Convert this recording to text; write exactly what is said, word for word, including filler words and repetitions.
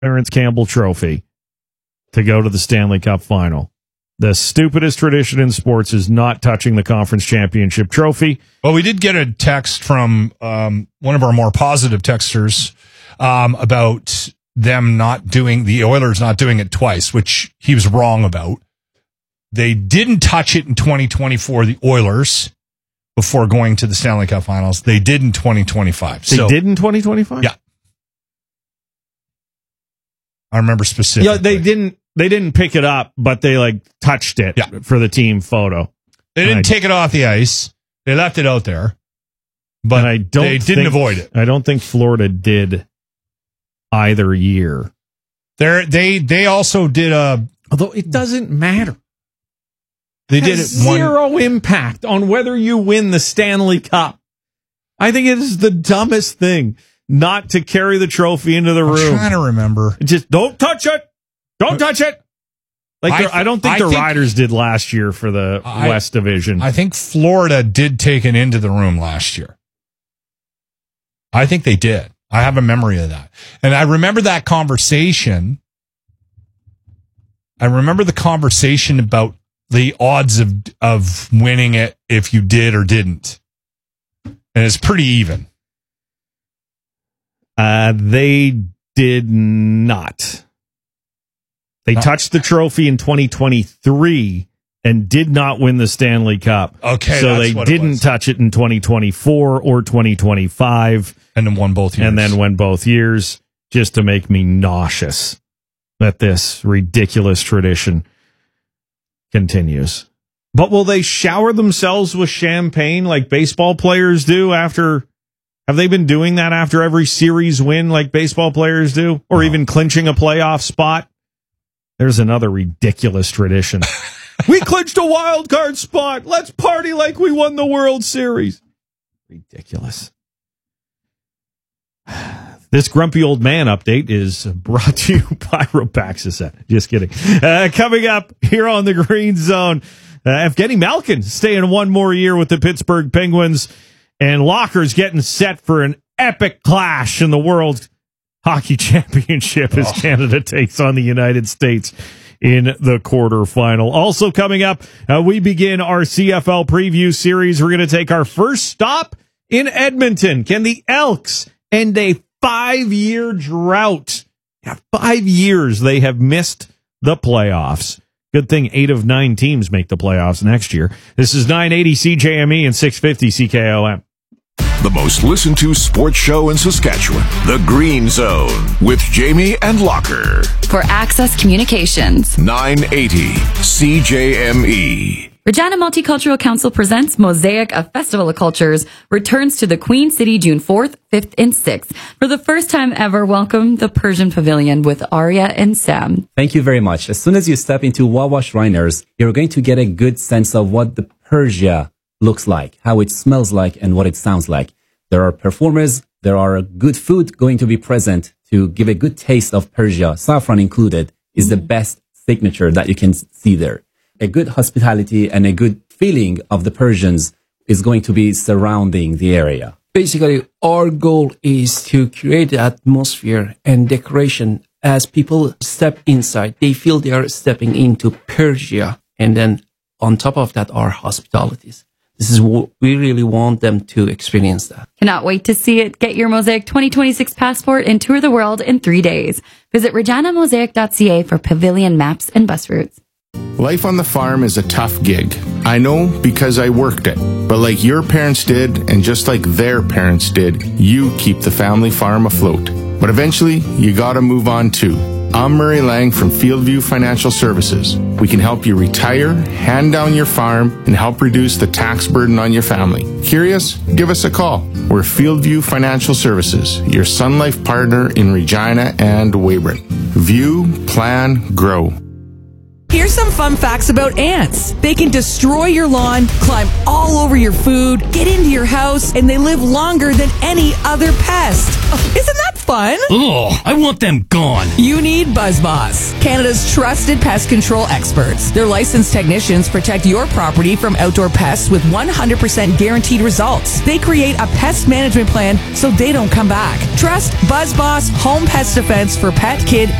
Clarence Campbell Trophy to go to the Stanley Cup Final. The stupidest tradition in sports is not touching the conference championship trophy. Well, we did get a text from um, one of our more positive texters um, about them not doing, the Oilers not doing it twice, which he was wrong about. They didn't touch it in twenty twenty-four, the Oilers, before going to the Stanley Cup Finals. They did in twenty twenty-five. They so, did in twenty twenty-five? Yeah. I remember specifically. Yeah, they didn't they didn't pick it up, but they like touched it yeah. for the team photo. They didn't I, take it off the ice. They left it out there. But I don't they didn't think, avoid it. I don't think Florida did either year. They they they also did a Although it doesn't matter. They it did it zero one, impact on whether you win the Stanley Cup. I think it is the dumbest thing not to carry the trophy into the I'm room. I'm trying to remember. Just don't touch it. Don't touch it. Like I, th- I don't think I the think, Riders did last year for the I, West Division. I think Florida did take it into the room last year. I think they did. I have a memory of that. And I remember that conversation. I remember the conversation about the odds of of winning it if you did or didn't. And it's pretty even. Uh, they did not. They No. touched the trophy in twenty twenty-three and did not win the Stanley Cup. Okay, so that's they what it didn't was. touch it in twenty twenty-four or twenty twenty-five. And then won both years. And then won both years, just to make me nauseous that this ridiculous tradition continues. But will they shower themselves with champagne like baseball players do after? Have they been doing that after every series win like baseball players do? Or No. even clinching a playoff spot? There's another ridiculous tradition. We clinched a wild card spot. Let's party like we won the World Series. Ridiculous. This grumpy old man update is brought to you by Ropaxaset. Just kidding. Uh, coming up here on the Green Zone, uh, Evgeny Malkin staying one more year with the Pittsburgh Penguins, and Locker's getting set for an epic clash in the World Hockey Championship as Oh. Canada takes on the United States in the quarterfinal. Also coming up, uh, we begin our C F L preview series. We're going to take our first stop in Edmonton. Can the Elks end a five-year drought? Yeah, five years they have missed the playoffs. Good thing eight of nine teams make the playoffs next year. This is nine eighty C J M E and six fifty C K O M. The most listened to sports show in Saskatchewan, The Green Zone, with Jamie and Locker. For Access Communications. nine eighty C J M E. Regina Multicultural Council presents Mosaic, a festival of cultures, returns to the Queen City June fourth, fifth, and sixth. For the first time ever, welcome the Persian Pavilion with Arya and Sam. Thank you very much. As soon as you step into Wawa Shriners, you're going to get a good sense of what the Persia looks like, how it smells like, and what it sounds like. There are performers, there are good food going to be present to give a good taste of Persia. Saffron included is the best signature that you can see there. A good hospitality and a good feeling of the Persians is going to be surrounding the area. Basically, our goal is to create the atmosphere and decoration as people step inside. They feel they are stepping into Persia. And then on top of that, our hospitalities. This is what we really want them to experience that. Cannot wait to see it. Get your Mosaic twenty twenty-six passport and tour the world in three days. Visit regina mosaic dot c a for pavilion maps and bus routes. Life on the farm is a tough gig. I know because I worked it. But like your parents did, and just like their parents did, you keep the family farm afloat. But eventually, you gotta move on too. I'm Murray Lang from Fieldview Financial Services. We can help you retire, hand down your farm, and help reduce the tax burden on your family. Curious? Give us a call. We're Fieldview Financial Services, your Sun Life partner in Regina and Weyburn. View, plan, grow. Here's some fun facts about ants. They can destroy your lawn, climb all over your food, get into your house, and they live longer than any other pest. Oh, isn't that fun? fun? Ugh, I want them gone. You need BuzzBoss, Canada's trusted pest control experts. Their licensed technicians protect your property from outdoor pests with one hundred percent guaranteed results. They create a pest management plan so they don't come back. Trust BuzzBoss Home Pest Defense for pet, kid,